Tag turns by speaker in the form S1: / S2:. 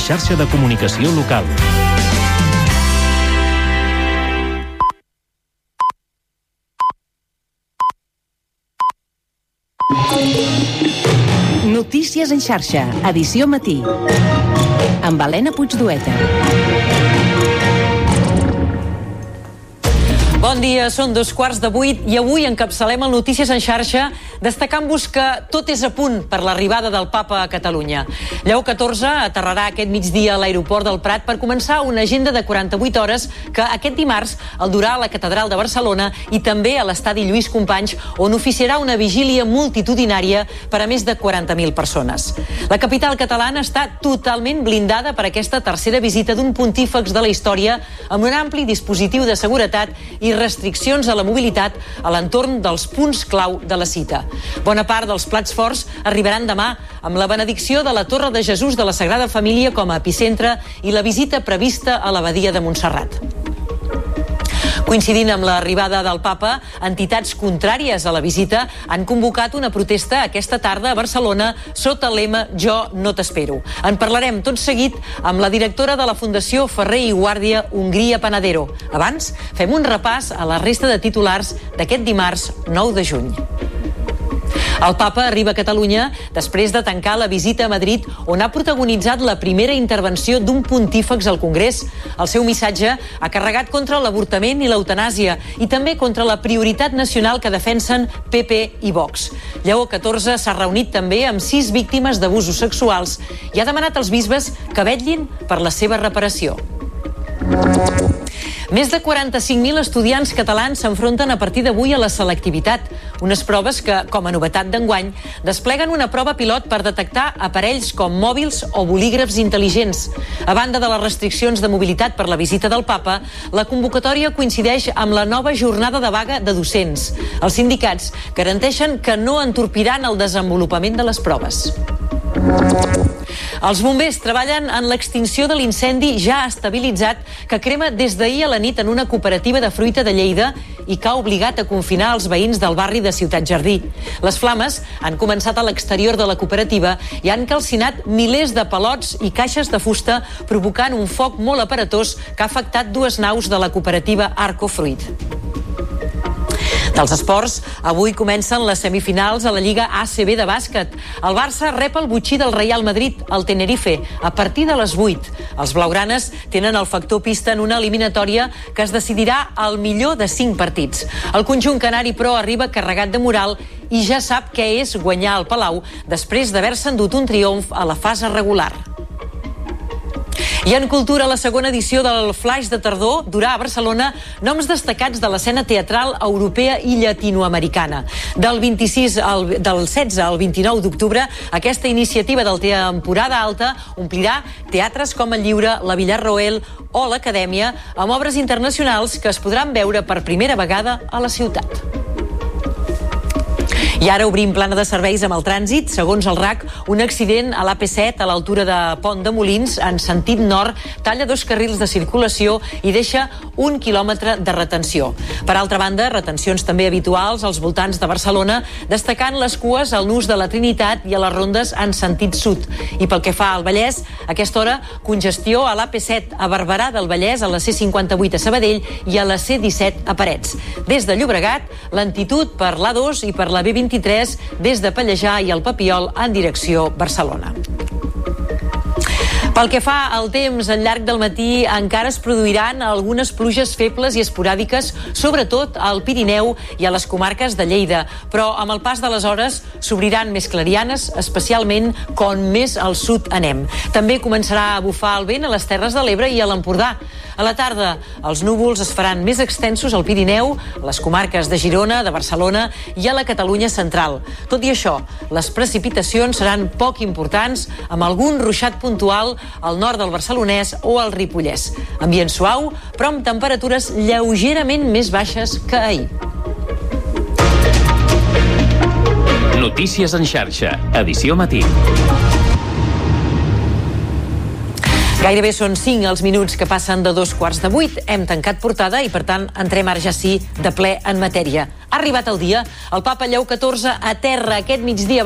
S1: xarxa de comunicació local.
S2: Notícies en xarxa, edició matí. Amb Helena Puigdueta.
S3: Bon dia, són 7:15 i avui encapçalem el Notícies en xarxa destacant-vos que tot és a punt per l'arribada del Papa a Catalunya. Lleó XIV aterrarà aquest migdia a l'aeroport del Prat per començar una agenda de 48 hores que aquest dimarts el durà a la Catedral de Barcelona i també a l'estadi Lluís Companys, on oficiarà una vigília multitudinària per a més de 40.000 persones. La capital catalana està totalment blindada per aquesta tercera visita d'un pontífex de la història amb un ampli dispositiu de seguretat i restriccions a la mobilitat a l'entorn dels punts clau de la cita. Bona part dels plats forts arribaran demà amb la benedicció de la Torre de Jesús de la Sagrada Família com a epicentre i la visita prevista a l'abadia de Montserrat. Coincidint amb l'arribada del Papa, entitats contràries a la visita han convocat una protesta aquesta tarda a Barcelona sota el lema Jo no t'espero. En parlarem tot seguit amb la directora de la Fundació Ferrer i Guàrdia Hongria Panadero. Abans, fem un repàs a la resta de titulars d'aquest dimarts 9 de juny. El Papa arriba a Catalunya després de tancar la visita a Madrid, on ha protagonitzat la primera intervenció d'un pontífex al Congrés. El seu missatge ha carregat contra l'avortament i l'eutanàsia i també contra la prioritat nacional que defensen PP i Vox. Lleó XIV s'ha reunit també amb 6 víctimes d'abusos sexuals i ha demanat als bisbes que vetllin per la seva reparació. Més de 45.000 estudiants catalans s'enfronten a partir d'avui a la selectivitat, unes proves que, com a novetat d'enguany, despleguen una prova pilot per detectar aparells com mòbils o bolígrafs intel·ligents. A banda de les restriccions de mobilitat per la visita del Papa, la convocatòria coincideix amb la nova jornada de vaga de docents. Els sindicats garanteixen que no entorpiran el desenvolupament de les proves. Els bombers treballen en l'extinció de l'incendi ja estabilitzat que crema des d'ahir a la nit en una cooperativa de fruita de Lleida i que ha obligat a confinar els veïns del barri de Ciutat Jardí. Les flames han començat a l'exterior de la cooperativa i han calcinat milers de palots i caixes de fusta, provocant un foc molt aparatós que ha afectat 2 naus de la cooperativa Arco Fruit. Dels esports, avui comencen les semifinals a la Lliga ACB de bàsquet. El Barça rep el botxí del Real Madrid, el Tenerife, a partir de les 8. Els blaugranes tenen el factor pista en una eliminatòria que es decidirà al millor de 5 partits. El conjunt canari, però, arriba carregat de moral i ja sap què és guanyar al Palau després d'haver-se endut un triomf a la fase regular. I en cultura, la segona edició del Flaix de Tardor durà a Barcelona noms destacats de l'escena teatral europea i llatinoamericana. Del 16 al 29 d'octubre, aquesta iniciativa del temporada alta omplirà teatres com el Lliure, la Villarroel o l'Acadèmia, amb obres internacionals que es podran veure per primera vegada a la ciutat. I ara obrim plana de serveis amb el trànsit. Segons el RAC, un accident a l'AP7 a l'altura de Pont de Molins, en sentit nord, talla 2 carrils de circulació i deixa 1 quilòmetre de retenció. Per altra banda, retencions també habituals als voltants de Barcelona, destacant les cues al nus de la Trinitat i a les rondes en sentit sud. I pel que fa al Vallès, a aquesta hora, congestió a l'AP7 a Barberà del Vallès, a la C58 a Sabadell i a la C17 a Parets. Des de Llobregat, lentitud per l'A2 i per la B23 des de Pallejà i el Papiol en direcció Barcelona. Pel que fa al temps, al llarg del matí encara es produiran algunes pluges febles i esporàdiques, sobretot al Pirineu i a les comarques de Lleida. Però amb el pas de les hores s'obriran més clarianes, especialment com més al sud anem. També començarà a bufar el vent a les Terres de l'Ebre i a l'Empordà. A la tarda, els núvols es faran més extensos al Pirineu, a les comarques de Girona, de Barcelona i a la Catalunya central. Tot i això, les precipitacions seran poc importants, amb algun ruixat puntual al nord del Barcelonès o al Ripollès. Ambient suau, però amb temperatures lleugerament més baixes que ahir.
S1: Notícies en xarxa, edició matí.
S3: Gairebé són 5 els minuts que passen de 7:15. Hem tancat portada i, per tant, entrem ara ja sí de ple en matèria. Ha arribat el dia. El Papa Lleó XIV aterra aquest migdia